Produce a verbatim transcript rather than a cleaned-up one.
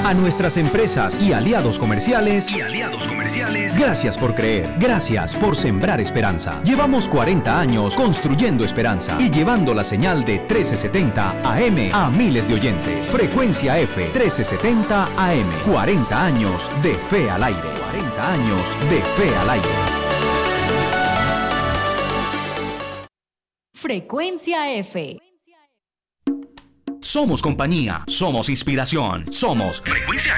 A nuestras empresas y aliados comerciales y aliados comerciales, gracias por creer, gracias por sembrar esperanza. Llevamos cuarenta años construyendo esperanza y llevando la señal de trece setenta A M a miles de oyentes. Frecuencia F trece setenta A M. cuarenta años de fe al aire. cuarenta años de fe al aire. Frecuencia F. Somos compañía, somos inspiración, somos Frecuencia